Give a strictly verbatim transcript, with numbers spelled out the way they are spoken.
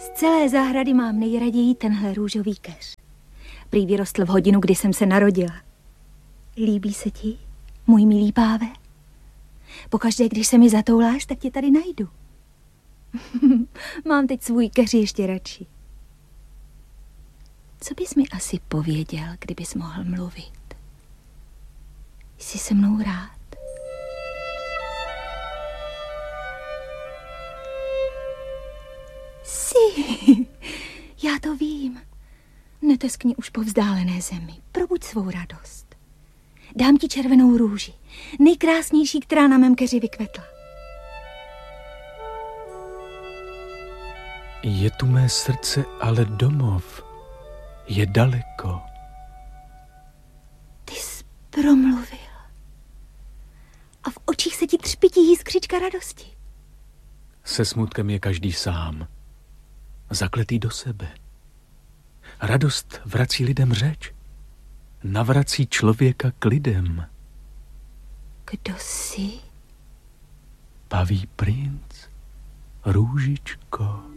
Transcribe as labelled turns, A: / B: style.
A: Z celé zahrady mám nejraději tenhle růžový keř. Prý vyrostl v hodinu, kdy jsem se narodila. Líbí se ti, můj milý páve? Pokaždé, když se mi zatouláš, tak tě tady najdu. Mám teď svůj keř ještě radši. Co bys mi asi pověděl, kdybys mohl mluvit? Jsi se mnou rád? Jsi. Já to vím. Neteskni už po vzdálené zemi. Probuď svou radost. Dám ti červenou růži. Nejkrásnější, která na mém keři vykvetla.
B: Je tu mé srdce, ale domov je daleko.
A: Ty jsi promluvil. A v očích se ti třpití jiskřička radosti.
B: Se smutkem je každý sám. Zakletý do sebe. Radost vrací lidem řeč. Navrací člověka k lidem.
A: Kdo jsi?
B: Paví princ, růžičko.